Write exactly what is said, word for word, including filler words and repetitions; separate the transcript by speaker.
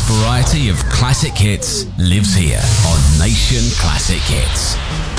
Speaker 1: variety of classic hits lives here on Nation Classic Hits.